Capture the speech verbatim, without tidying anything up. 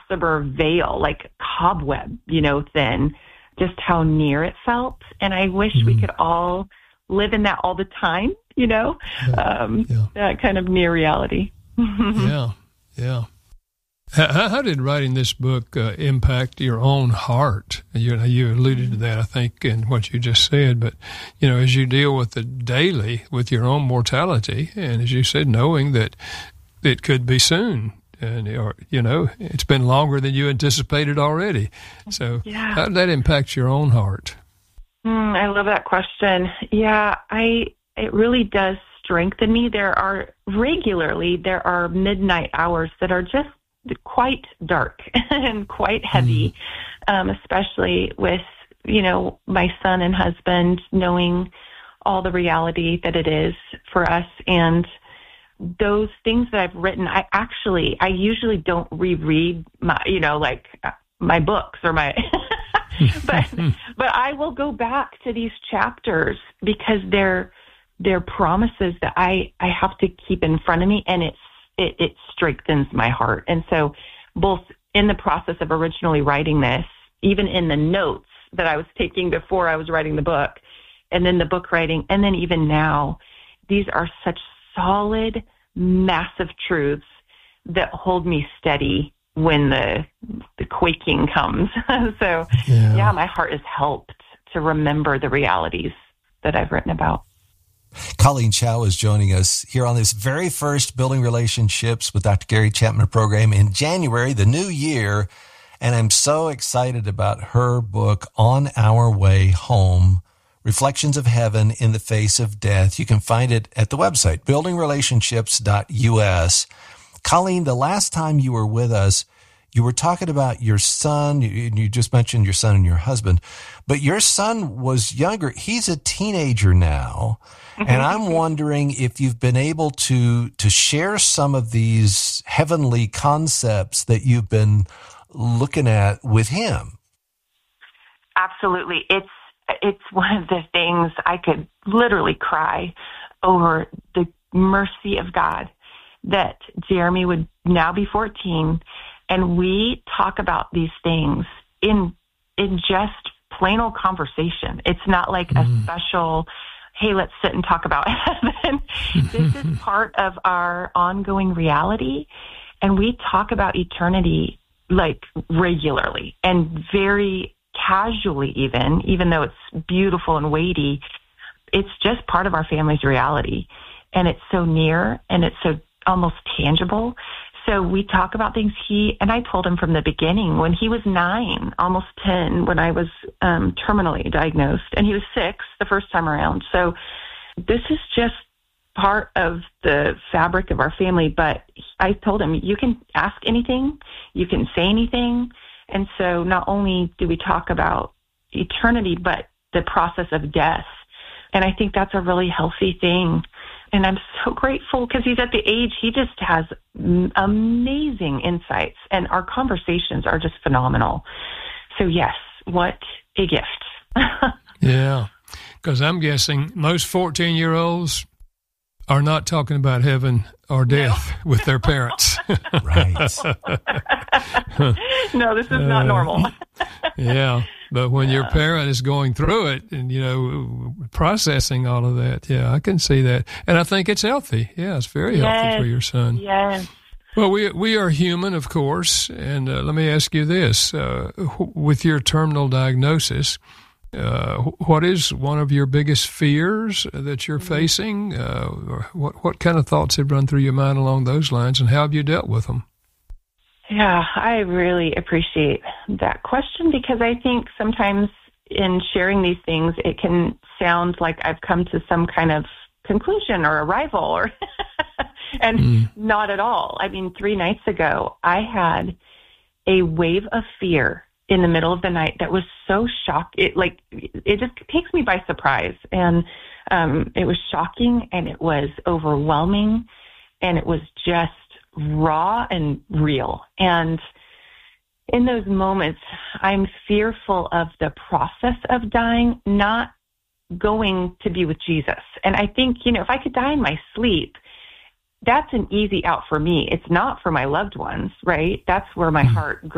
gossamer veil, like cobweb, you know, thin, just how near it felt. And I wish mm-hmm. we could all live in that all the time, you know, yeah. Um, yeah. that kind of near reality. yeah, yeah. How, how did writing this book uh, impact your own heart? You, you alluded to that, I think, in what you just said. But, you know, as you deal with the daily, with your own mortality, and as you said, knowing that it could be soon, and or, you know, it's been longer than you anticipated already. So yeah. how did that impact your own heart? Mm, I love that question. Yeah, I it really does strengthen me. There are regularly, there are midnight hours that are just quite dark and quite heavy, mm. um, especially with, you know, my son and husband knowing all the reality that it is for us. And those things that I've written, I actually, I usually don't reread my, you know, like my books or my, but, but I will go back to these chapters because they're, they're promises that I, I have to keep in front of me, and it's, It, it strengthens my heart. And so both in the process of originally writing this, even in the notes that I was taking before I was writing the book, and then the book writing, and then even now, these are such solid, massive truths that hold me steady when the the quaking comes. So, yeah. yeah, my heart is helped to remember the realities that I've written about. Colleen Chau is joining us here on this very first Building Relationships with Doctor Gary Chapman program in January, the new year. And I'm so excited about her book, On Our Way Home, Reflections of Heaven in the Face of Death. You can find it at the website, building relationships dot U S. Colleen, the last time you were with us, you were talking about your son. You, you just mentioned your son and your husband, but your son was younger. He's a teenager now. And I'm wondering if you've been able to to share some of these heavenly concepts that you've been looking at with him. Absolutely. It's it's one of the things I could literally cry over, the mercy of God that Jeremy would now be fourteen, and we talk about these things in in just plain old conversation. It's not like mm. a special, hey, let's sit and talk about heaven. This is part of our ongoing reality, and we talk about eternity like regularly and very casually even, even though it's beautiful and weighty. It's just part of our family's reality, and it's so near, and it's so almost tangible. So we talk about things. He, and I told him from the beginning, when he was nine, almost ten, when I was um, terminally diagnosed, and he was six the first time around. So this is just part of the fabric of our family. But I told him, you can ask anything, you can say anything. And so not only do we talk about eternity, but the process of death. And I think that's a really healthy thing. And I'm so grateful because he's at the age, he just has amazing insights, and our conversations are just phenomenal. So yes, what a gift. Yeah, because I'm guessing most fourteen-year-olds are not talking about heaven or death no. with their parents. Right. No, this is not uh, normal. Yeah. But when yeah. your parent is going through it and, you know, processing all of that, yeah, I can see that. And I think it's healthy. Yeah, it's very yes. healthy for your son. Yes. Well, we we are human, of course. And uh, let me ask you this. Uh, with your terminal diagnosis, uh, what is one of your biggest fears that you're facing? Uh, what, what kind of thoughts have run through your mind along those lines, and how have you dealt with them? Yeah, I really appreciate that question, because I think sometimes in sharing these things, it can sound like I've come to some kind of conclusion or arrival, or and mm. not at all. I mean, three nights ago, I had a wave of fear in the middle of the night that was so shocking. It like it just takes me by surprise, and um, it was shocking, and it was overwhelming, and it was just raw and real. And in those moments, I'm fearful of the process of dying, not going to be with Jesus. And I think, you know, if I could die in my sleep, that's an easy out for me. It's not for my loved ones, right? That's where my heart